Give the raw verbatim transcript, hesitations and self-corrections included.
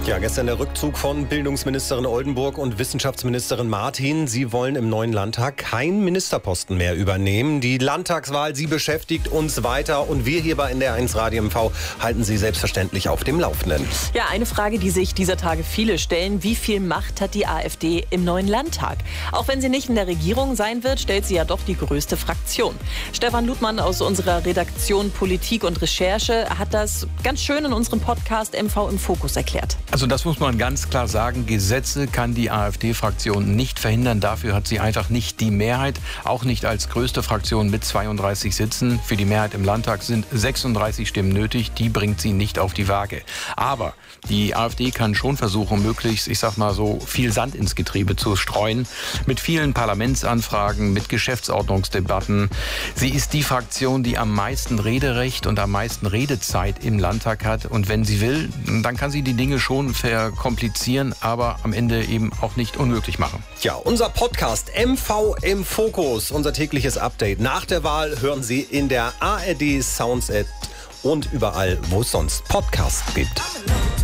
Ja, gestern der Rückzug von Bildungsministerin Oldenburg und Wissenschaftsministerin Martin. Sie wollen im neuen Landtag keinen Ministerposten mehr übernehmen. Die Landtagswahl, sie beschäftigt uns weiter und wir hier bei N D R eins Radio M V halten Sie selbstverständlich auf dem Laufenden. Ja, eine Frage, die sich dieser Tage viele stellen. Wie viel Macht hat die AfD im neuen Landtag? Auch wenn sie nicht in der Regierung sein wird, stellt sie ja doch die größte Fraktion. Stefan Ludmann aus unserer Redaktion Politik und Recherche hat das ganz schön in unserem Podcast M V im Fokus erklärt. Also das muss man ganz klar sagen, Gesetze kann die AfD-Fraktion nicht verhindern. Dafür hat sie einfach nicht die Mehrheit, auch nicht als größte Fraktion mit zweiunddreißig Sitzen. Für die Mehrheit im Landtag sind sechsunddreißig Stimmen nötig, die bringt sie nicht auf die Waage. Aber die AfD kann schon versuchen, möglichst, ich sag mal so, viel Sand ins Getriebe zu streuen, mit vielen Parlamentsanfragen, mit Geschäftsordnungsdebatten. Sie ist die Fraktion, die am meisten Rederecht und am meisten Redezeit im Landtag hat. Und wenn sie will, dann kann sie die Dinge schon verkomplizieren, aber am Ende eben auch nicht unmöglich machen. Ja, unser Podcast M V im Fokus, unser tägliches Update nach der Wahl hören Sie in der A R D Sounds App und überall, wo es sonst Podcasts gibt.